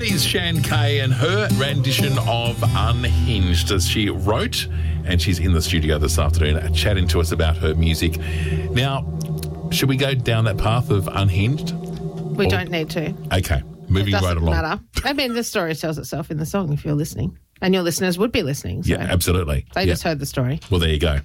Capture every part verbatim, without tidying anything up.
is Shan Kay and her rendition of Unhinged, as she wrote, and she's in the studio this afternoon chatting to us about her music. Now, should we go down that path of Unhinged? We or, don't need to. Okay, moving it right along. Doesn't matter. I mean, the story tells itself in the song if you're listening, and your listeners would be listening. So yeah, absolutely. They yeah. just heard the story. Well, there you go.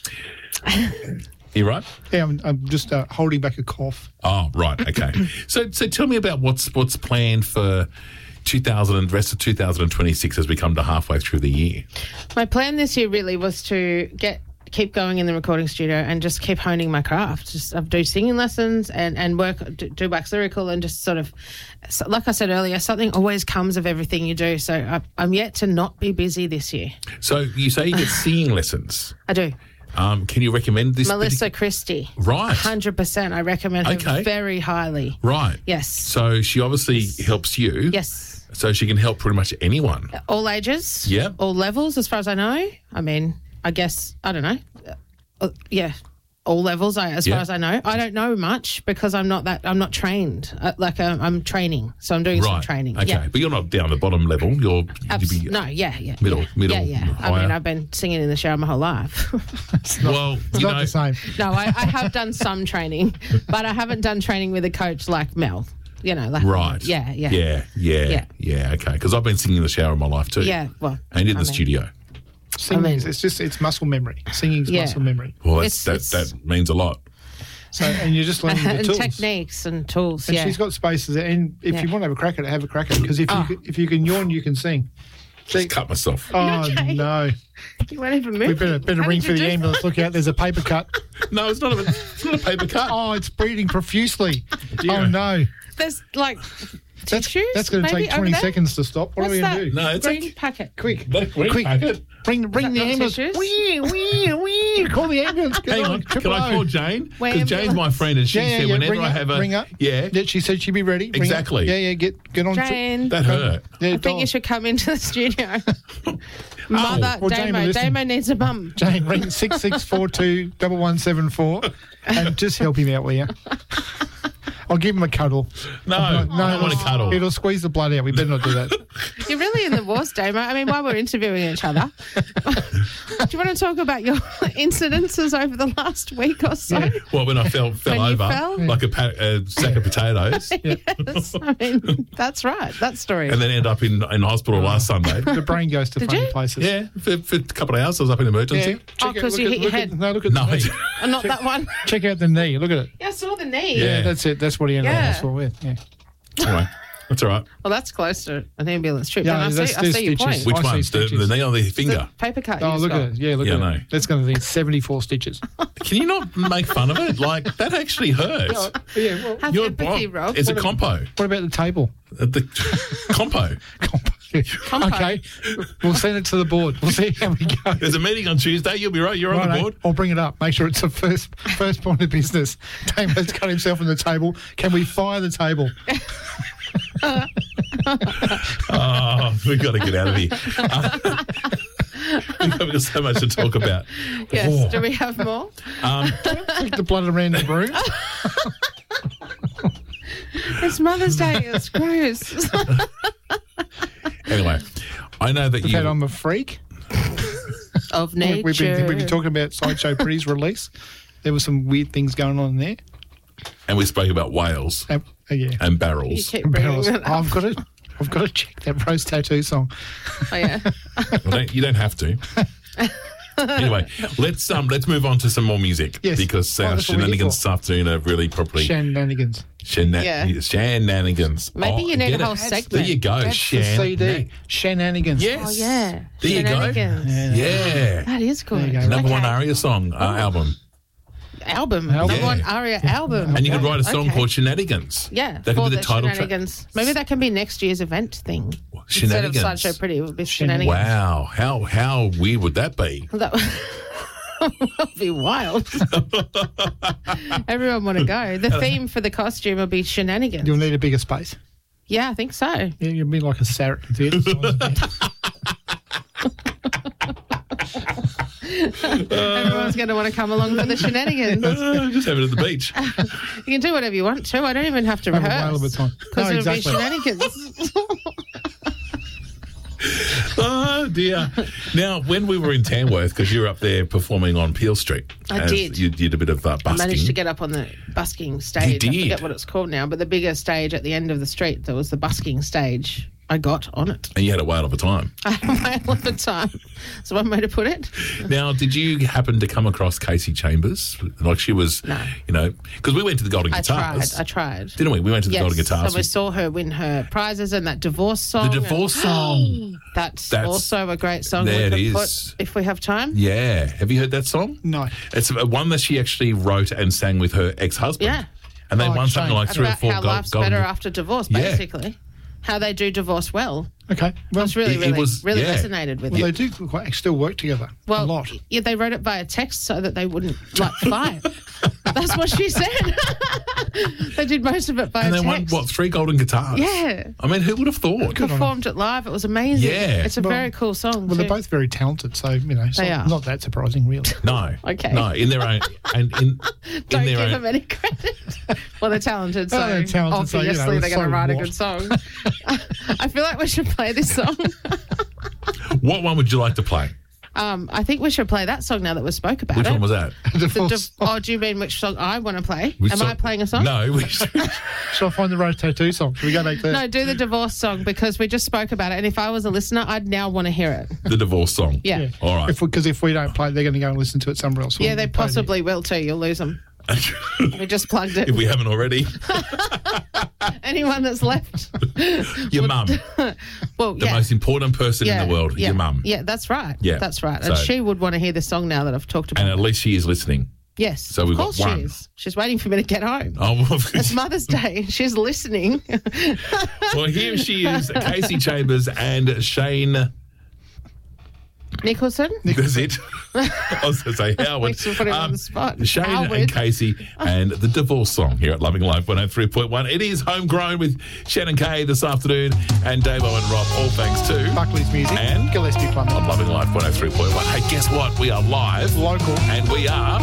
You right? Yeah, I'm, I'm just uh, holding back a cough. Oh, right. Okay. so, so tell me about what's what's planned for two thousand, rest of two thousand twenty-six as we come to halfway through the year. My plan this year really was to get keep going in the recording studio and just keep honing my craft. Just uh, do singing lessons and and work do, do wax lyrical and just sort of, so, like I said earlier, something always comes of everything you do. So I, I'm yet to not be busy this year. So you say you get singing lessons. I do. Um, can you recommend this? Melissa partic- Christie. Right. one hundred percent. I recommend her Okay. very highly. Right. Yes. So she obviously helps you. Yes. So she can help pretty much anyone. All ages. Yeah. All levels, as far as I know. I mean, I guess, I don't know. Uh, yeah. All levels, I, as Yeah. far as I know. I don't know much because I'm not that, I'm not trained. Uh, like, uh, I'm training. So I'm doing some Right. training. Okay. Yeah. But you're not down the bottom level. You're Abs- you'd be no, yeah, yeah. middle, yeah. middle, Yeah, yeah. I higher. mean, I've been singing in the shower my whole life. well, It's you not know, the same. No, I, I have done some training, but I haven't done training with a coach like Mel. You know, like right. Yeah, yeah, Yeah, yeah, Yeah. yeah. Okay. Because I've been singing in the shower in my life too. Yeah, well, And in I the mean- studio. Singing, I mean- is it's just, it's muscle memory. Singing's Yeah. muscle memory. Well, that's, It's- that it's- that means a lot. So, and you're just learning the and tools. techniques and tools. And yeah, she's got spaces there. And if Yeah. you want to have a crack at it, have a crack at it. Because if, Oh. you, can- if you can yawn, you can sing. Just cut myself. Oh, okay? no. you won't even move. We better, better How ring did for you the do ambulance. Look out, there's a paper cut. No, it's not a, it's not a paper cut. Oh, it's bleeding profusely. Dear. Oh, no. that? There's like That's, tissues. that's going to maybe take over twenty there? seconds to stop. What What's are we that? going to do? No, it's Green a packet. Quick. no, quick. Quick. packet. Bring, bring the not ambulance. tissues? Wee, wee, wee. Call the ambulance. Get Hang on. on, can Triple I O. call Jane? Where Because Jane's my friend, and she Yeah, yeah, said yeah. whenever Ring I up, have a ring up. yeah, Yeah, she said she'd be ready. Ring up. Exactly. Yeah, yeah. Get get on. Jane, that hurt. Yeah, I think dial. you should come into the studio. Mother, well, Jane, Damo, listen. Damo needs a bum. Jane, ring six six four two one one seven four and just help him out, will you? I'll give him a cuddle. No, I don't want to cuddle. It'll squeeze the blood out. We better not do that. You're really in the wars, Damo. I mean, while we're interviewing each other, do you want to talk about your incidences over the last week or so? Yeah. Well, when I fell fell When you over fell? like a, pa- a sack of potatoes, Yes, I mean, that's right. That story. and then ended up in in hospital last Sunday. The brain goes to Did funny you? places. Yeah, for, for a couple of hours I was up in emergency. Yeah. Oh, Check 'cause out- you look hit at- your look at- head. No, look at No, the I knee. didn't. Uh, not that one. Check out the knee. Look at it. Yeah, I saw the knee. Yeah. That's it. That's what he ended up in Yeah. hospital with. Yeah. Anyway, that's all right. Well, that's close to an ambulance trip. Yeah, and I that's- see, I there's see your stitches. point. Which I see one? The, stitches. the knee or the finger? The paper cut. you Oh, just look got. at it. Yeah, look Yeah, at no. it. That's going to be seventy-four stitches. Can you not make fun of it? Like, that actually hurts. Yeah, well, Have You're- empathy, well, Rob. It's a What compo. what about the table? Uh, The compo. Okay, we'll send it to the board. We'll see how we go. There's a meeting on Tuesday. You'll be right. You're on the Righto. board. I'll bring it up. Make sure it's the first first point of business. Damo's cut himself on the table. Can we fire the table? Oh, we've got to get out of here. Uh, we've got so much to talk about. Yes. Oh. Do we have more? Um, Take the blood around the room. It's Mother's Day. It's gross. anyway, I know that you. That I'm a freak. Of Yeah, nature. We've been we've been talking about Sideshow Pretty's release. There were some weird things going on there. and we spoke about whales Uh, uh, yeah. and You barrels. keep bringing Barrels. it up. I've got to I've got to check that Rose Tattoo song. Oh, yeah. Well, don't, you don't have to. Anyway, let's um let's move on to some more music. Yes. Because Oh, our that's what we're here shenanigans for. this afternoon are really properly Shenanigans. shena- Yeah. shenanigans. Maybe Oh, you need get a it. whole There segment. you go. That's the C D. Shen- Shenanigans. Yes. Oh, yeah. There you go. Shenanigans. Yeah. That is good. There you go. Number Okay. one Aria song uh, album. Album. Album. Number one Yeah. Aria album. And you could write a song Okay. called Shenanigans. Yeah, That for could be the, the title track. shenanigans. Maybe that can be next year's event thing. Instead of Shenanigans. Sideshow Pretty, it would be Shenan- shenanigans. Wow. How how weird would that be? That would be wild. Everyone want to go. The theme for the costume will be shenanigans. You'll need a bigger space. Yeah, I think so. Yeah, you'll be like a Sarah theatre. Everyone's going to want to come along for the shenanigans. Uh, just have it at the beach. You can do whatever you want to. I don't even have to Have a rehearse. whale of a time. Because No, it'll exactly. be shenanigans. Oh, dear. Now, when we were in Tamworth, because you were up there performing on Peel Street. I as did. You did a bit of uh, busking. I managed to get up on the busking stage. You I did? forget what it's called now, but the bigger stage at the end of the street, there was the busking stage. I got on it. And you had a whale of a time. I had a whale of a time. That's one way to put it. Now, did you happen to come across Casey Chambers? Like she was, No. you know, because we went to the Golden I tried. Guitars. I tried. Didn't we? We went to the Yes, Golden Guitars. and we saw her win her prizes and that divorce song. The divorce and- song. That's, That's- also a great song There we it could is. put if we have time. Yeah. Have you heard that song? No. It's a- one that she actually wrote and sang with her ex-husband. Yeah. And they Oh, won something Shane. like three or About four how gold, life's golden. better after divorce, Yeah. basically. How they do divorce well. Okay. Well, It's really, it- it really, was- really yeah. resonated with well me. they do quite, still work together Well, a lot. yeah, they wrote it via text so that they wouldn't like fight. That's what she said. They did most of it via And they text. won, what, three golden guitars? Yeah. I mean, who would have thought? Performed it live. It was amazing. Yeah. It's a Well- very cool song. Well, they're too. both very talented, so, you know, it's They not, are. not that surprising, really. No. Okay. No, in their own... And in, Don't in give their them own, any credit. Well, they're talented, so Oh, they're talented, so, you know, obviously they're going to so write a what? good song. I feel like we should play this song. What one would you like to play? Um, I think we should play that song now that we spoke about Which it. one was that? The Divorce div- song. oh, do you mean which song I want to play? Which Am song- I playing a song? No. We, Shall I find the Rose Tattoo song? Should we go back there? No, do the divorce song because we just spoke about it. And if I was a listener, I'd now want to hear it. the divorce song. Yeah. Yeah, All right. Because if, if we don't play, they're going to go and listen to it somewhere else. they We'll play it possibly will too. You'll lose them. We just plugged it. If we haven't already. Anyone that's left. Your mum. Well, The yeah. most important person yeah, in the world. yeah, Your mum. Yeah, that's right. Yeah. That's right. And So- she would want to hear this song now that I've talked about And it. at least she is listening. Yes. So we've of got course one. she is. She's waiting for me to get home. Oh, well, It's Mother's Day. She's listening. well, here she is, Casey Chambers and Shane. Nicholson? That's it. I was going to say Howard. Um, We should put him on the spot. Shane Howard. and Casey and the divorce song here at Loving Life one oh three point one. It is homegrown with Shannon Kay this afternoon and Davo and Rob. All thanks to Buckley's Music And? Gillespie Plumbing. on Loving Life one oh three point one. Hey, guess what? We are live Local. and we are